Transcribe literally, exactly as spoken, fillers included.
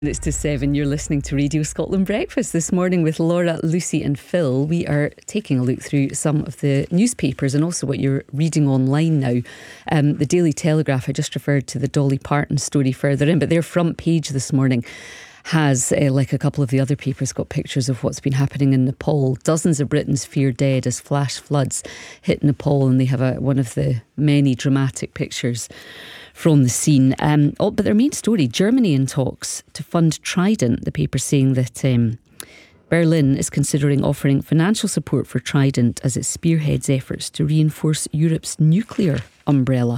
It's to seven. You're listening to Radio Scotland Breakfast this morning with Laura, Lucy and Phil. We are taking a look through some of the newspapers and also what you're reading online now. Um, the Daily Telegraph, I just referred to the Dolly Parton story further in, but their front page this morning has, uh, like a couple of the other papers, got pictures of what's been happening in Nepal. Dozens of Britons fear dead as flash floods hit Nepal, and they have a, one of the many dramatic pictures from the scene. Um, oh, but their main story, Germany in talks to fund Trident. The paper saying that um, Berlin is considering offering financial support for Trident as it spearheads efforts to reinforce Europe's nuclear umbrella.